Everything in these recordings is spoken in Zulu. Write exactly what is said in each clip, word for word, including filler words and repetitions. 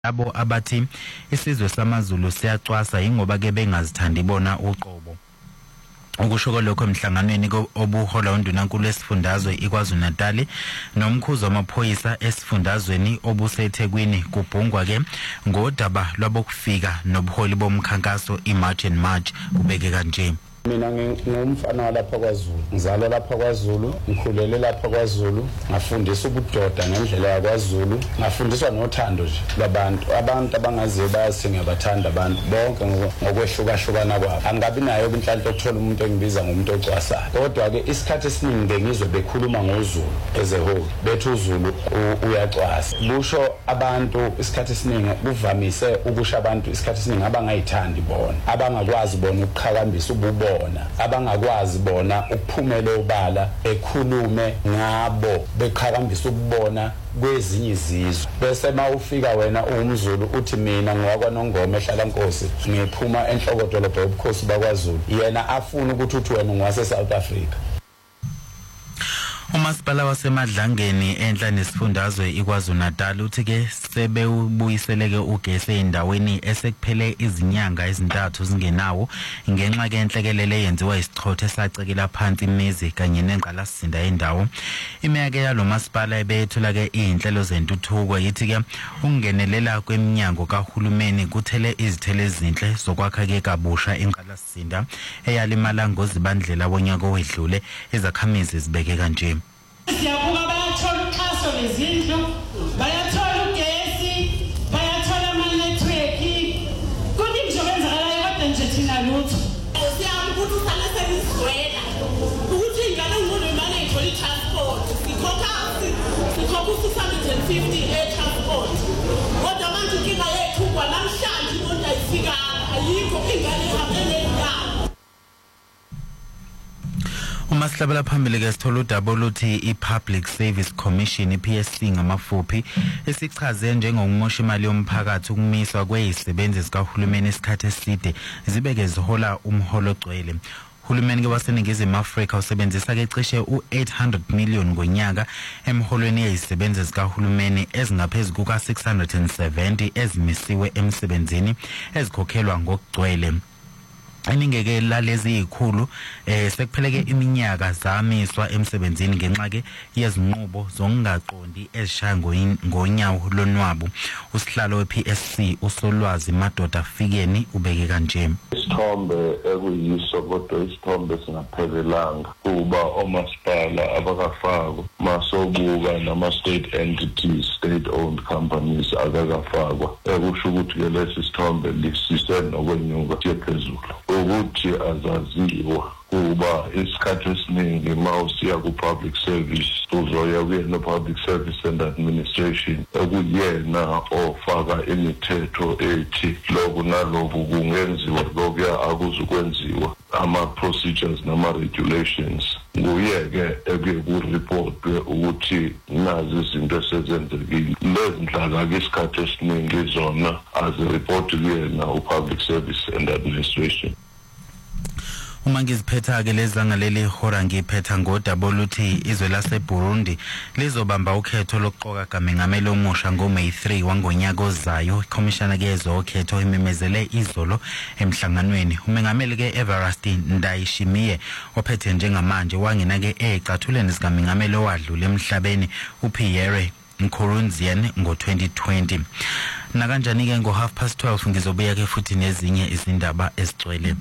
Abo abathi isizwe samaZulu siyacwasa ingoba ke bengazithandi bona uqobo. Ukusho lokho emhlanganweni obuhola undunankulu esifundazwe iKwaZulu Natal nomkhuzo wamaphoyisa esifundazweni obuseThekwini kubhungwa ke ngodaba lwabokufika nobuholi bomkhankaso iMarch and March kubeke kanje. Mina ngumfana lapha kwaZulu, ngizalwa lapha kwaZulu, ngikhulele lapha kwaZulu, ngafundiswa ubudoda ngendlela yakwaZulu, ngafundiswa nothando nje labantu, abantu abangaziyo bayazi ngiyabathanda abantu bonke ngokwehlukahlukana kwabo. Angabi nayo inhlanhla yokuthola umuntu engibiza ngomuntu ocwasayo. Kodwa ke isikhathi esiningi bengizwe bekhuluma ngoZulu as a whole, bethi uZulu uyacwasa. Busho abantu isikhathi esiningi kuvamise ukusho abantu isikhathi esiningi abangayithandi bona, abangakwazi bona ukuqhakambisa ububo abangakwazi bona ukuphumela obala ekhulume ngabo beqhakambisa ukubona kwezinye izizwe bese mawufika wena uMzulu uthi mina ngwakwaNongoma ehlala Nkosi ngiphuma enhlokodolobha yobukhosi bakwaZulu yena afuna ukuthi uthi wena ngwase South Africa. Umasipala waseMadlangeni enhla nesifundazwe iKwaZulu Natal uthi ke sebeubuyiseleke ugesi endaweni esekuphele izinyanga ezintathu zingenawo ngenxa ke enhlekelele yenziwa isichotho esacekela phansi imizi kanye nengqalasizinda endawo. Imiyake yalo masipala ebethula ke izinhlelo zentuthuko yithi ke ungenelela kweminyango kahulumeni kuthele izithelo ezinhle zokwakha ke kabusha ingqalasizinda eyalimala ngozibandlela bonyaka owedlule ezakhamizi zibeke kanje. Siyabuka bayathola uxhaso lezindlu, bayathola ugesi, bayathola ama-network. Kuningi nje okwenzakalayo kodwa nje thina lutho. Siyabona ukuthi usale seniswela ukuthi ingane ngcono imali ayitholi i-transport. Sikhokha sikhokha u-six hundred fifty e-transport. Kodwa manje inkinga yethu kwanamhlanje imoto ayifikanga, ayikho ingane ihambele indawo. Umasilabela phambili ke sithola udaba oluthi iPublic Service Commission iP S C ngamafuphi esichaze njengomosha imali yomphakathi ukumiswa kwezisebenzi zikahulumeni isikhathi eside zibeke zihola umholo ogcwele. Uhulumeni ke waseNingizimu Afrika usebenzisa ke cishe u-eight hundred million ngonyaka emholweni yezisebenzi zikahulumeni ezingaphezulu kuka six hundred seventy ezimisiwe emsebenzini ezikhokhelwa ngokugcwele. Iningeke lalezi izikhulu eh sekupheleke iminyaka zamiswa emsebenzini ngenxa ke yezinqubo zongaqondi ezishaya ngonyawo lonwabo. Usihlalo weP S C usolwazi Madoda Fikeni ubeke kanje. Isithombe ekuyiso kodwa isithombe singaphelelanga kuba omasipala abakafakwa masobuka nama state entities, state owned companies akakafakwa. Ekusho ukuthi ke lesi sithombe lisise nokwenyuka yephezulu ukuthi azaziwa kuba isikhathi esiningi mawusiya ku-public service uzoya kuyena public service and administration ekuyena ofaka imithetho ethi lokhu nalokhu kungenziwa lokuya akuzukwenziwa ama-procedures nama-regulations nguye-ke ekuye kureportwe ukuthi nazi izinto esezenzekile. Lezi nhlaka-ke isikhathi esiningi zona aziripoti kuyena u-public service and administration. Uma ngiziphetha ke lezanga leli hora ngiphetha ngodaba oluthi izwe laseBurundi lizobamba ukhetho lokuqoka gamengameli omusha ngoMay three wangonyaka ozayo. Ikhomishana ke ezokhetho imemezele izolo emhlanganweni. Umengameli ke Everest Ndayishimiye ophethe njengamanje wangena ke ecathuleni zikamengameli owadlula emhlabeni uPierre Nkurunziza ngo twenty twenty. Na kanjani ke ngo half past twelve ngizobuya ke futhi nezinye izindaba ezigcwele.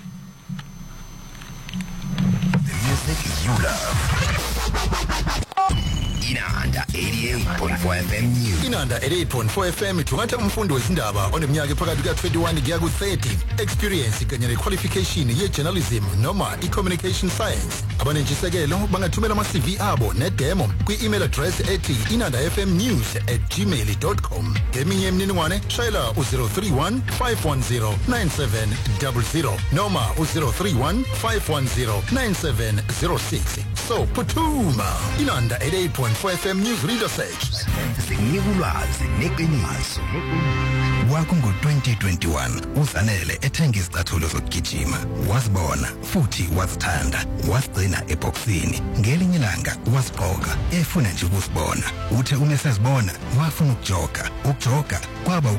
Music you love. Inanda eighty-eight point four F M News. Inanda eighty-eight point four F M ithumatha umfundo wezindaba oneminyaka phakathi ka twenty-one kuya ku thirty. Experience kanye ne qualification ye journalism noma i-communication science. Abanentshisekelo bangathumela ama C V abo ne demo kwi-email address ethi inandafmnews at gmail dot com. Ngeminye imininingwane shayela u zero three one five one zero nine seven zero zero noma u zero three one five one zero nine seven zero six. So phuthuma Inanda eighty-eight point four F M News Reader Search. Ngikulwazi neqiniso. Kwaku ngo twenty twenty-one uZanele ethenga izicathulo zokugijima. Wasibona futhi wasithanda. Wasigcina eboxini. Ngelinye ilanga wasigqoka efuna nje ukusibona. Uthe uma sesibona wafuna ukujoga. Ukujoga kwaba